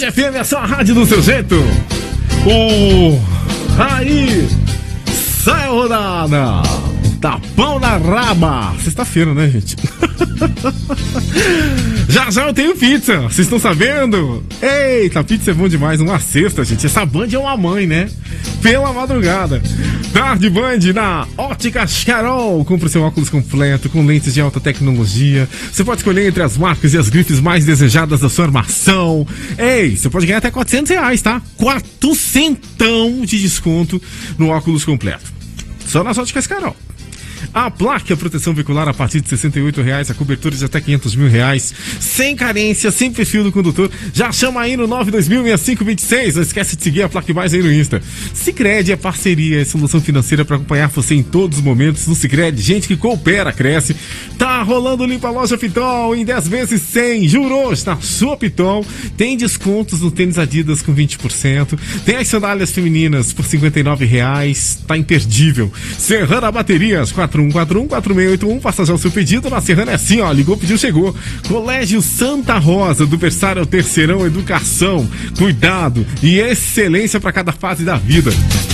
Band FM é só a rádio do seu jeito. Aí, sai a rodada. Tapão na raba. Sexta-feira, né, gente? Já eu tenho pizza. Vocês estão sabendo? Eita, pizza é bom demais. Uma sexta, gente. Essa Band é uma mãe, né? Pela madrugada. Tarde Band na Óticas Carol. Compre seu óculos completo com lentes de alta tecnologia. Você pode escolher entre as marcas e as grifes mais desejadas da sua armação. Você pode ganhar até R$400, tá? 400 de desconto no óculos completo. Só nas Óticas Carol. A placa proteção veicular a partir de R$68, a cobertura de até R$500 mil, sem carência, sem perfil do condutor. Já chama aí no 9206526. Não esquece de seguir a Placa Mais aí no Insta. Sicredi é parceria, é solução financeira para acompanhar você em todos os momentos. No Sicredi, gente que coopera, cresce. Tá rolando Limpa Loja Pitol em 10 vezes sem juros na sua Pitol. Tem descontos no tênis Adidas com 20%. Tem as sandálias femininas por R$59. Tá imperdível. Serrana Baterias, 4141-4681, faça já o seu pedido. Na Serrana é assim, ó, ligou, pediu, chegou. Colégio Santa Rosa, do berçário ao terceirão, educação, cuidado e excelência para cada fase da vida.